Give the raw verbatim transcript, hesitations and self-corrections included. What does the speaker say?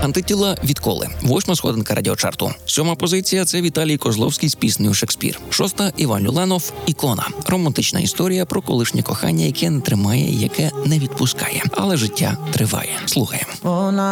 Антитіла відколи. Восьма сходинка радіочарту. Сьома позиція – це Віталій Козловський з піснею «Шекспір». Шоста – Іван Люленов «Ікона». Романтична історія про колишнє кохання, яке не тримає, яке не відпускає. Але життя триває. Слухаємо.